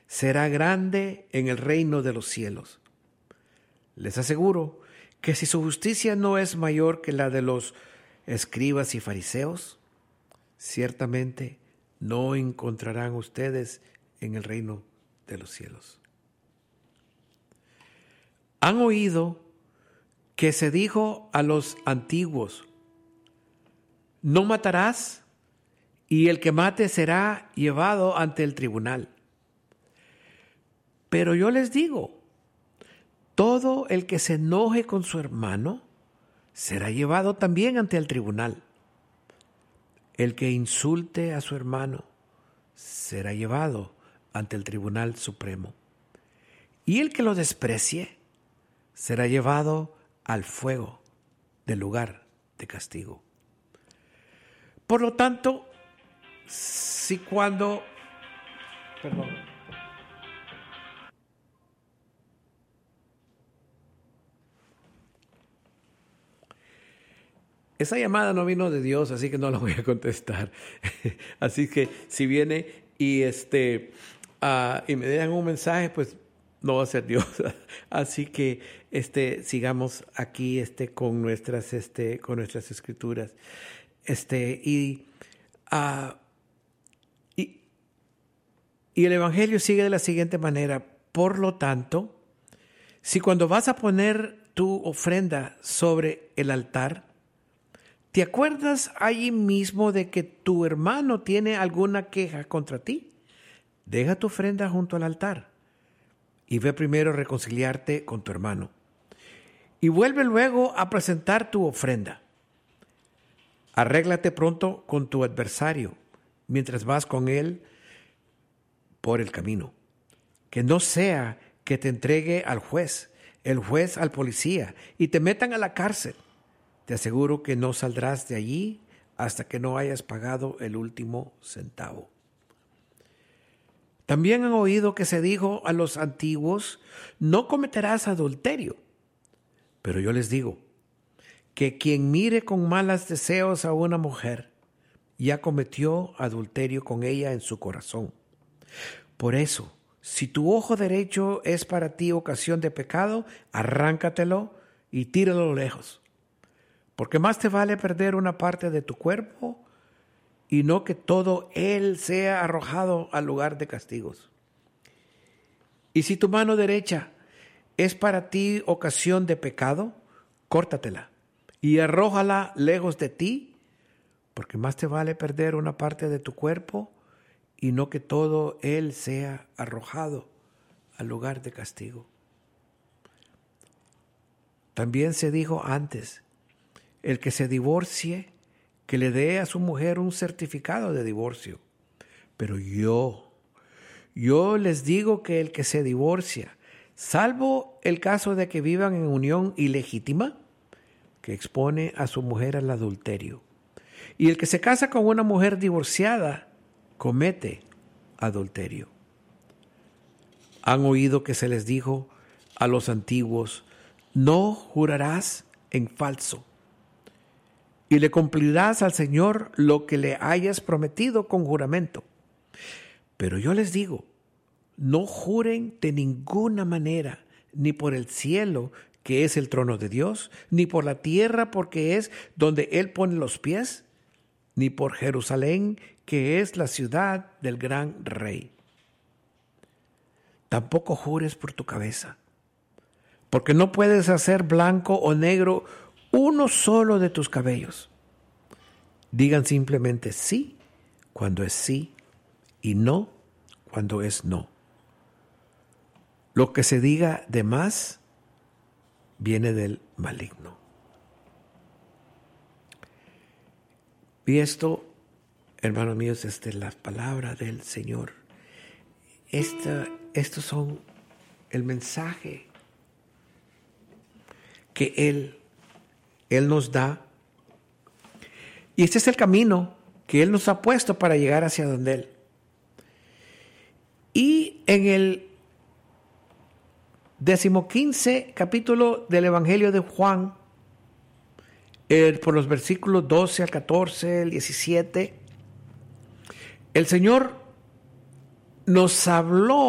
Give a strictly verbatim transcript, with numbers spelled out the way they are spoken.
será grande en el reino de los cielos. Les aseguro que si su justicia no es mayor que la de los escribas y fariseos, ciertamente no encontrarán ustedes en el reino de los cielos. Han oído que se dijo a los antiguos: no matarás, y el que mate será llevado ante el tribunal. Pero yo les digo, todo el que se enoje con su hermano será llevado también ante el tribunal. El que insulte a su hermano será llevado ante el Tribunal Supremo. Y el que lo desprecie será llevado al fuego del lugar de castigo. Por lo tanto, si cuando... Perdón. Esa llamada no vino de Dios, así que no la voy a contestar. Así que si viene y este uh, y me dejan un mensaje, pues no va a ser Dios. Así que este sigamos aquí este con nuestras este con nuestras escrituras. Este y uh, y y el evangelio sigue de la siguiente manera. Por lo tanto, si cuando vas a poner tu ofrenda sobre el altar, ¿te acuerdas allí mismo de que tu hermano tiene alguna queja contra ti? Deja tu ofrenda junto al altar y ve primero a reconciliarte con tu hermano. Y vuelve luego a presentar tu ofrenda. Arréglate pronto con tu adversario mientras vas con él por el camino. Que no sea que te entregue al juez, el juez al policía y te metan a la cárcel. Te aseguro que no saldrás de allí hasta que no hayas pagado el último centavo. También han oído que se dijo a los antiguos: no cometerás adulterio. Pero yo les digo que quien mire con malos deseos a una mujer ya cometió adulterio con ella en su corazón. Por eso, si tu ojo derecho es para ti ocasión de pecado, arráncatelo y tíralo lejos. Porque más te vale perder una parte de tu cuerpo y no que todo él sea arrojado al lugar de castigos. Y si tu mano derecha es para ti ocasión de pecado, córtatela y arrójala lejos de ti, porque más te vale perder una parte de tu cuerpo y no que todo él sea arrojado al lugar de castigo. También se dijo antes: el que se divorcie, que le dé a su mujer un certificado de divorcio. Pero yo, yo les digo que el que se divorcia, salvo el caso de que vivan en unión ilegítima, que expone a su mujer al adulterio. Y el que se casa con una mujer divorciada, comete adulterio. Han oído que se les dijo a los antiguos: no jurarás en falso, y le cumplirás al Señor lo que le hayas prometido con juramento. Pero yo les digo, no juren de ninguna manera, ni por el cielo, que es el trono de Dios, ni por la tierra, porque es donde Él pone los pies, ni por Jerusalén, que es la ciudad del gran Rey. Tampoco jures por tu cabeza, porque no puedes hacer blanco o negro uno solo de tus cabellos. Digan simplemente sí cuando es sí y no cuando es no. Lo que se diga de más viene del maligno. Y esto, hermanos míos, es de la palabra del Señor. Esta, estos son el mensaje que Él Él nos da. Y este es el camino que Él nos ha puesto para llegar hacia donde Él. Y en el decimoquince capítulo del Evangelio de Juan, el, por los versículos doce al catorce, el diecisiete, el Señor nos habló